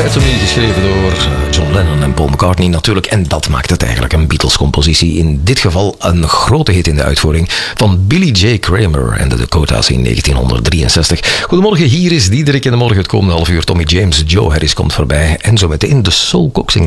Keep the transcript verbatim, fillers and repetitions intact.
Ride For Me, geschreven door John Lennon en Paul McCartney natuurlijk. En dat maakt het eigenlijk een Beatles-compositie. In dit geval een grote hit in de uitvoering van Billy J. Kramer en de Dakota's in negentienhonderddrieënzestig. Goedemorgen, hier is Diederik in de morgen. Het komende half uur Tommy James, Joe Harris komt voorbij. En zo meteen de Soul Coaxing.